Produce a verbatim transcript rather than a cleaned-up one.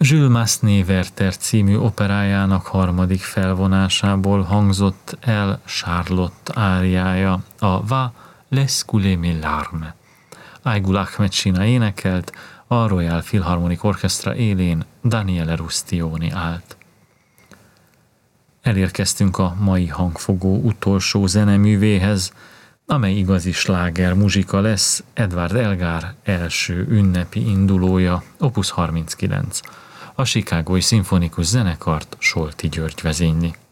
Jules Massenet Werther című operájának harmadik felvonásából hangzott el Charlotte áriája, a Va laisse couler mes larmes. Aygul Ahmed Sina énekelt, a Royal Philharmonic Orchestra élén Daniele Rustioni állt. Elérkeztünk a mai hangfogó utolsó zeneművéhez, amely igazi sláger muzsika lesz, Edward Elgar első ünnepi indulója, opus harminckilenc. A Chicagói Szimfonikus Zenekart Solti György vezényli.